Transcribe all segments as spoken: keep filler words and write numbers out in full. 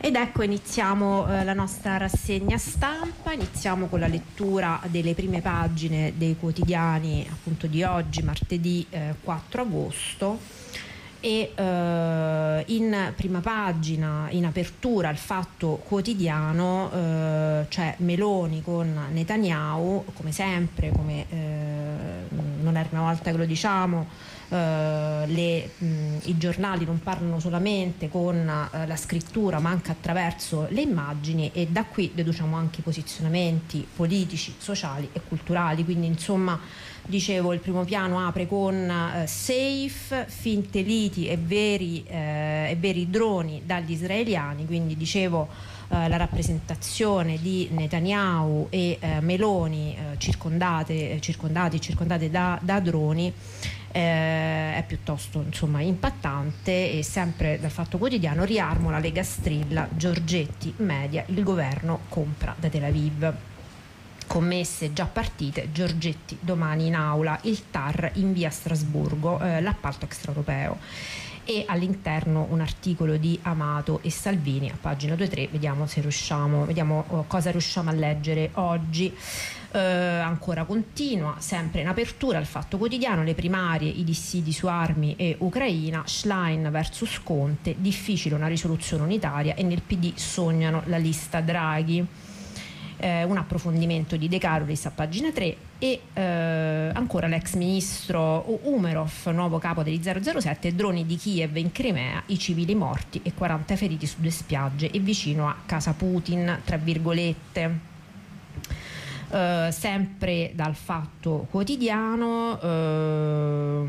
Ed ecco, iniziamo eh, la nostra rassegna stampa, iniziamo con la lettura delle prime pagine dei quotidiani appunto di oggi, martedì eh, quattro agosto, e eh, in prima pagina, in apertura al Fatto Quotidiano, eh, c'è Meloni con Netanyahu, come sempre, come eh, non è una volta che lo diciamo. Uh, le, mh, i giornali non parlano solamente con uh, la scrittura ma anche attraverso le immagini, e da qui deduciamo anche i posizionamenti politici, sociali e culturali. Quindi insomma, dicevo, il primo piano apre con uh, safe, finte liti e veri, uh, e veri droni dagli israeliani. Quindi dicevo, uh, la rappresentazione di Netanyahu e uh, Meloni uh, circondate, circondati circondate da, da droni Eh, è piuttosto insomma impattante. E sempre dal Fatto Quotidiano: riarmo, la Lega strilla, Giorgetti media, il governo compra da Tel Aviv. Commesse già partite, Giorgetti domani in aula, il T A R invia a Strasburgo eh, l'appalto extraeuropeo. E all'interno un articolo di Amato e Salvini a pagina due tre. Vediamo se riusciamo, vediamo oh, cosa riusciamo a leggere oggi. Eh, ancora continua, sempre in apertura il Fatto Quotidiano: le primarie, i dissidi su armi e Ucraina, Schlein versus Conte, difficile una risoluzione unitaria e nel P D sognano la lista Draghi. Eh, un approfondimento di De Carolis a pagina tre. E eh, ancora l'ex ministro Umerov, nuovo capo degli zero zero sette, droni di Kiev in Crimea, i civili morti e quaranta feriti su due spiagge e vicino a casa Putin, tra virgolette. Uh, sempre dal Fatto Quotidiano uh,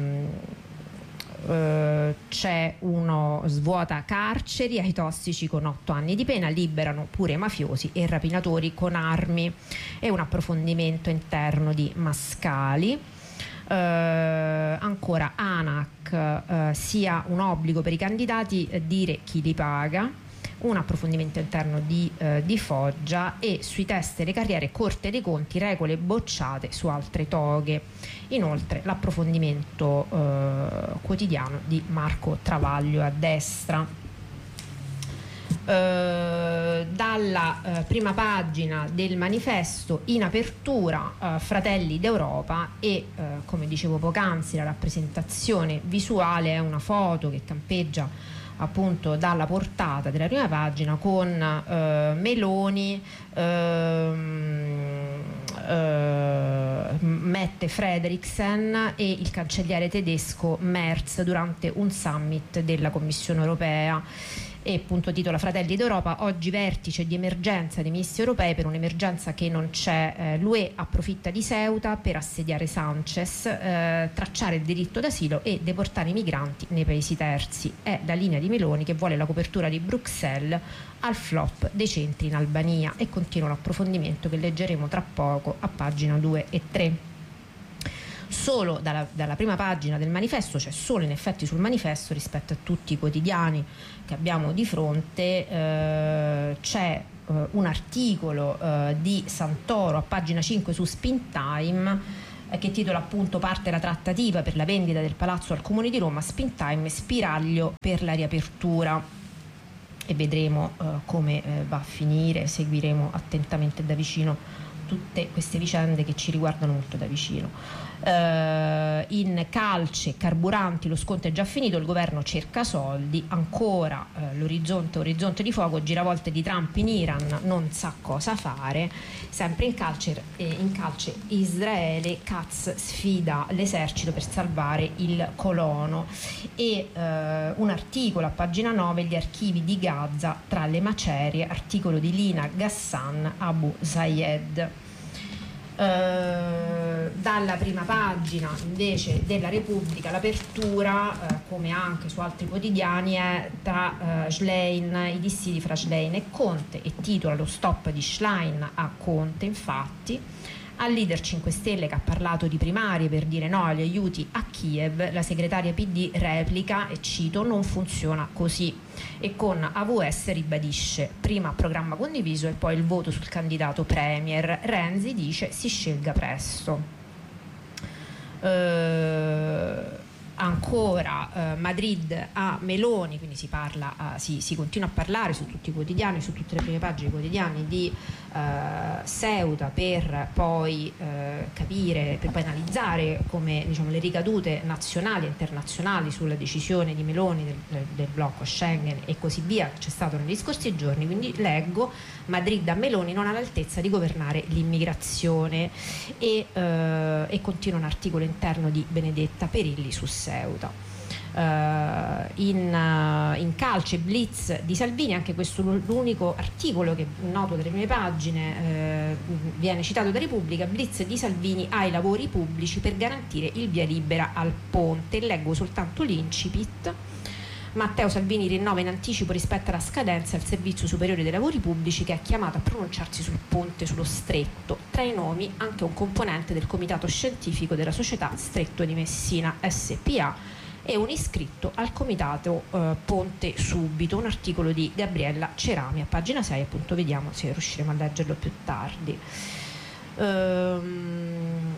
uh, c'è uno svuota carceri ai tossici con otto anni di pena, liberano pure mafiosi e rapinatori con armi. E un approfondimento interno di Mascali. Uh, ancora ANAC, uh, sia un obbligo per i candidati eh, dire chi li paga. Un approfondimento interno di, eh, di Foggia. E sui test e le carriere, Corte dei Conti, regole bocciate su altre toghe. Inoltre l'approfondimento eh, quotidiano di Marco Travaglio a destra. Eh, dalla eh, prima pagina del Manifesto, in apertura eh, Fratelli d'Europa e eh, come dicevo poc'anzi, la rappresentazione visuale è una foto che campeggia appunto dalla portata della prima pagina con eh, Meloni, ehm, eh, Mette Frederiksen e il cancelliere tedesco Merz durante un summit della Commissione europea. E appunto titola Fratelli d'Europa, oggi vertice di emergenza dei ministri europei per un'emergenza che non c'è. eh, l'U E approfitta di Ceuta per assediare Sanchez, eh, tracciare il diritto d'asilo e deportare i migranti nei paesi terzi. È la linea di Meloni che vuole la copertura di Bruxelles al flop dei centri in Albania. E continua l'approfondimento che leggeremo tra poco a pagina due e tre. Solo dalla, dalla prima pagina del Manifesto, cioè solo in effetti sul Manifesto rispetto a tutti i quotidiani che abbiamo di fronte, eh, c'è eh, un articolo eh, di Santoro a pagina cinque su Spin Time eh, che titola appunto parte la trattativa per la vendita del palazzo al Comune di Roma, Spin Time, spiraglio per la riapertura. E vedremo eh, come eh, va a finire, seguiremo attentamente da vicino tutte queste vicende che ci riguardano molto da vicino. Uh, in calce, carburanti, lo sconto è già finito, il governo cerca soldi, ancora uh, l'orizzonte orizzonte di fuoco, giravolte di Trump in Iran, non sa cosa fare. Sempre in calce, eh, in calce Israele, Katz sfida l'esercito per salvare il colono. E uh, un articolo a pagina nove, gli archivi di Gaza tra le macerie, articolo di Lina Ghassan, Abu Sayed. Uh, dalla prima pagina invece della Repubblica l'apertura, uh, come anche su altri quotidiani, è tra uh, Schlein, i dissidi fra Schlein e Conte, e titola lo stop di Schlein a Conte. Infatti al leader cinque Stelle che ha parlato di primarie per dire no agli aiuti a Kiev, la segretaria P D replica, e cito, non funziona così. E con A V S ribadisce prima programma condiviso e poi il voto sul candidato premier. Renzi dice si scelga presto. Uh, ancora eh, Madrid a Meloni, quindi si parla, eh, si, si continua a parlare su tutti i quotidiani, su tutte le prime pagine quotidiani di eh, Ceuta, per poi eh, capire, per poi analizzare come, diciamo, le ricadute nazionali e internazionali sulla decisione di Meloni del, del blocco Schengen e così via che c'è stato negli scorsi giorni. Quindi leggo: Madrid a Meloni non all'altezza di governare l'immigrazione, e, eh, e continua un articolo interno di Benedetta Perilli su Ceuta. Uh, in, uh, in calce blitz di Salvini, anche questo l'unico articolo che noto delle prime pagine, uh, viene citato da Repubblica: blitz di Salvini ai lavori pubblici per garantire il via libera al ponte. Leggo soltanto l'incipit. Matteo Salvini rinnova in anticipo rispetto alla scadenza il Servizio Superiore dei Lavori Pubblici, che è chiamato a pronunciarsi sul ponte sullo Stretto. Tra i nomi anche un componente del comitato scientifico della società Stretto di Messina S P A e un iscritto al comitato eh, Ponte Subito. Un articolo di Gabriella Cerami a pagina sei, appunto, vediamo se riusciremo a leggerlo più tardi. Ehm...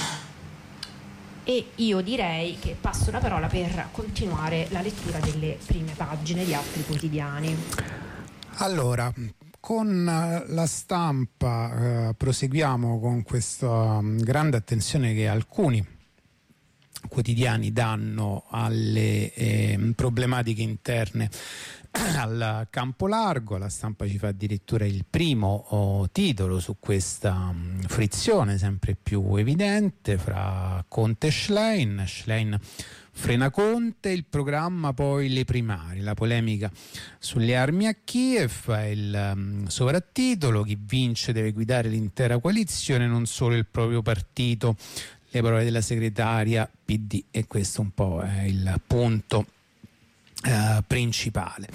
E io direi che passo la parola per continuare la lettura delle prime pagine di altri quotidiani. Allora, con La Stampa eh, proseguiamo con questa grande attenzione che alcuni quotidiani danno alle eh, problematiche interne al campo largo. La Stampa ci fa addirittura il primo oh, titolo su questa um, frizione sempre più evidente fra Conte e Schlein. Schlein frena Conte, il programma poi le primarie, la polemica sulle armi a Kiev, il um, sovrattitolo: chi vince deve guidare l'intera coalizione, non solo il proprio partito. Le parole della segretaria P D, e questo un po' è il punto Uh, principale.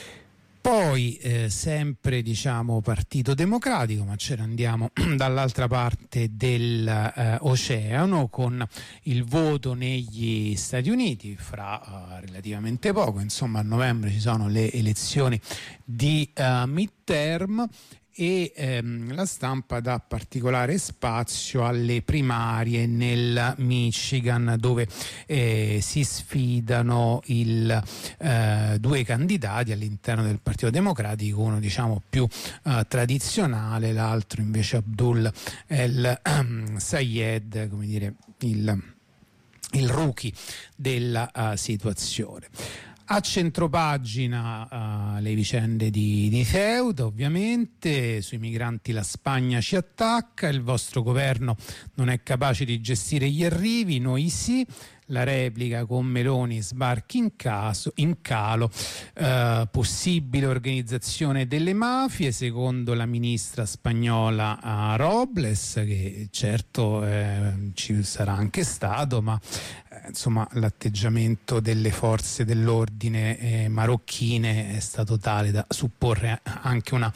Poi eh, sempre, diciamo, Partito Democratico, ma ce ne andiamo dall'altra parte dell'oceano, uh, con il voto negli Stati Uniti fra uh, relativamente poco, insomma a novembre ci sono le elezioni di uh, midterm, e ehm, La Stampa dà particolare spazio alle primarie nel Michigan, dove eh, si sfidano il, eh, due candidati all'interno del Partito Democratico, uno diciamo più eh, tradizionale, l'altro invece Abdul El um, Sayed, come dire il, il rookie della uh, situazione. A centropagina uh, le vicende di, di Ceuta, ovviamente. Sui migranti la Spagna ci attacca, il vostro governo non è capace di gestire gli arrivi, noi sì. La replica con Meloni, sbarchi in, caso, in calo, eh, possibile organizzazione delle mafie secondo la ministra spagnola uh, Robles, che certo eh, ci sarà anche stato, ma eh, insomma l'atteggiamento delle forze dell'ordine eh, marocchine è stato tale da supporre anche una,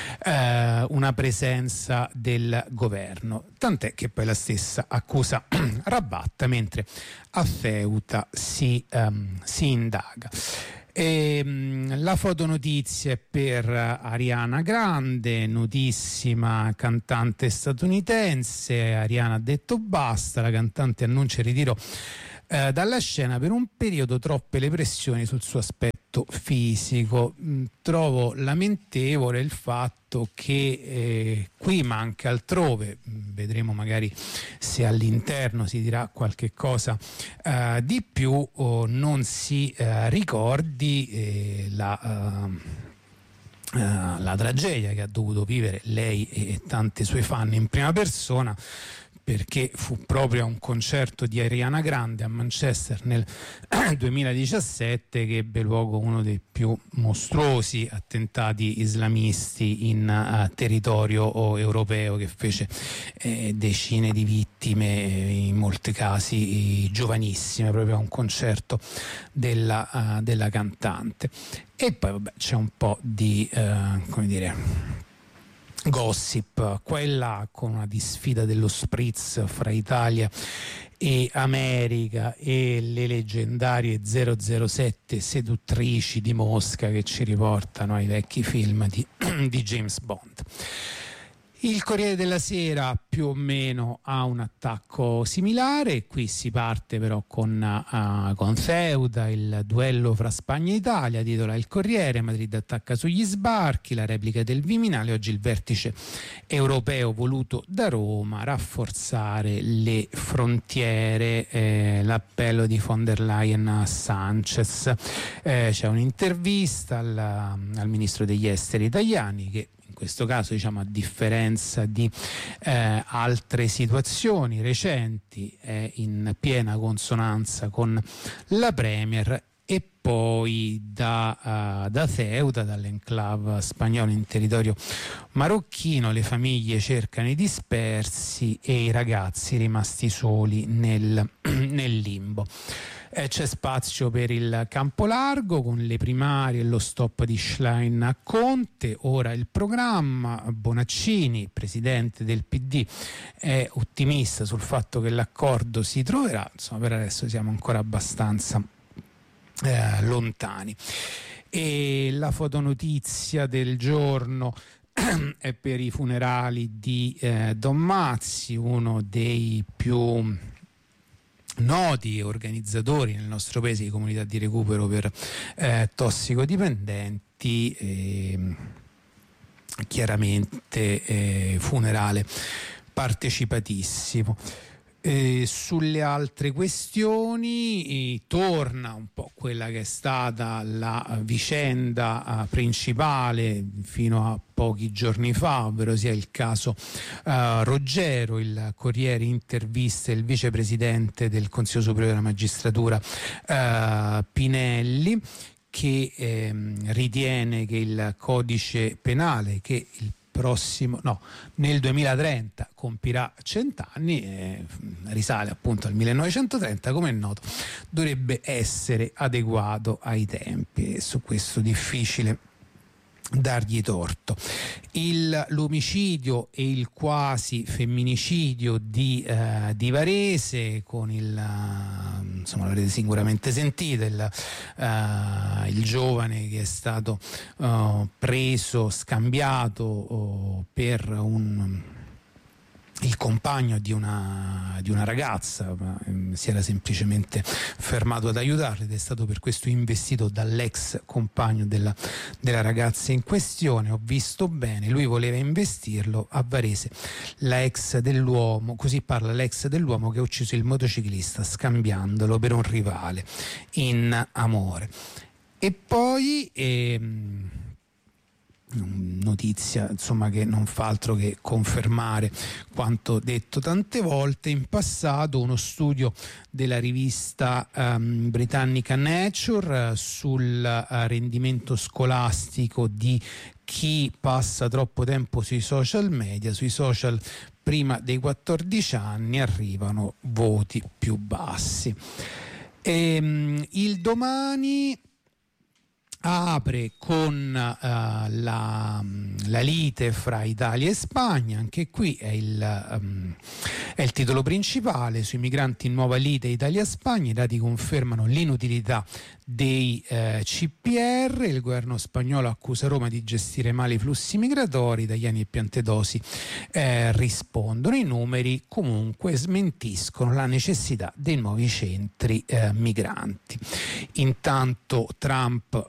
eh, una presenza del governo, tant'è che poi la stessa accusa Rabat, mentre a Ceuta si, um, si indaga. E, um, la fotonotizia è per Ariana Grande, notissima cantante statunitense. Ariana ha detto basta, la cantante annuncia il ritiro eh, dalla scena per un periodo, troppe le pressioni sul suo aspetto fisico. Mm, trovo lamentevole il fatto che eh, qui, ma anche altrove, vedremo magari se all'interno si dirà qualche cosa eh, di più, o non si eh, ricordi eh, la... Uh, Uh, la tragedia che ha dovuto vivere lei e tante sue fan in prima persona, perché fu proprio a un concerto di Ariana Grande a Manchester nel duemiladiciassette che ebbe luogo uno dei più mostruosi attentati islamisti in uh, territorio oh, europeo, che fece eh, decine di vittime, eh, in molti casi eh, giovanissime, proprio a un concerto della, uh, della cantante. E poi vabbè, c'è un po' di uh, come dire gossip qua e là, con una disfida dello spritz fra Italia e America e le leggendarie zero zero sette seduttrici di Mosca che ci riportano ai vecchi film di, di James Bond. Il Corriere della Sera più o meno ha un attacco similare, qui si parte però con, uh, con Ceuta, il duello fra Spagna e Italia, titola il Corriere. Madrid attacca sugli sbarchi, la replica del Viminale, oggi il vertice europeo voluto da Roma, rafforzare le frontiere, eh, l'appello di von der Leyen a Sanchez. Eh, c'è un'intervista al, al ministro degli esteri italiani che in questo caso, diciamo, a differenza di eh, altre situazioni recenti, è in piena consonanza con la Premier. E poi da, uh, da Ceuta, dall'enclave spagnola in territorio marocchino, le famiglie cercano i dispersi e i ragazzi rimasti soli nel, nel limbo. Eh, c'è spazio per il campo largo con le primarie e lo stop di Schlein a Conte. Ora il programma. Bonaccini, presidente del P D, è ottimista sul fatto che l'accordo si troverà. Insomma, per adesso siamo ancora abbastanza eh, lontani. E la fotonotizia del giorno è per i funerali di eh, Don Mazzi, uno dei più noti organizzatori nel nostro paese di comunità di recupero per eh, tossicodipendenti, eh, chiaramente eh, funerale partecipatissimo. Eh, sulle altre questioni eh, torna un po' quella che è stata la vicenda eh, principale fino a pochi giorni fa, ovvero sia il caso eh, Roggero. Il Corriere intervista il vicepresidente del Consiglio Superiore della Magistratura eh, Pinelli, che eh, ritiene che il codice penale, che il prossimo no nel duemilatrenta compirà cent'anni, eh, risale appunto al millenovecentotrenta, come è noto, dovrebbe essere adeguato ai tempi, e su questo difficile dargli torto. Il, l'omicidio e il quasi femminicidio di, eh, di Varese, con il, uh, insomma, l'avrete sicuramente sentito, il, uh, il giovane che è stato uh, preso, scambiato uh, per un il compagno di una, di una ragazza, ma um, si era semplicemente fermato ad aiutarla ed è stato per questo investito dall'ex compagno della, della ragazza in questione. Ho visto bene, lui voleva investirlo. A Varese la ex dell'uomo, così parla l'ex dell'uomo che ha ucciso il motociclista scambiandolo per un rivale in amore. E poi ehm, notizia insomma che non fa altro che confermare quanto detto tante volte in passato, uno studio della rivista um, britannica Nature uh, sul uh, rendimento scolastico di chi passa troppo tempo sui social media. Sui social prima dei quattordici anni arrivano voti più bassi. E, um, il Domani apre con uh, la, la lite fra Italia e Spagna. Anche qui è il, um, è il titolo principale. Sui migranti in nuova lite Italia-Spagna, i dati confermano l'inutilità dei eh, C P R. Il governo spagnolo accusa Roma di gestire male i flussi migratori. Italiani e Piantedosi eh, rispondono. I numeri comunque smentiscono la necessità dei nuovi centri eh, migranti. Intanto Trump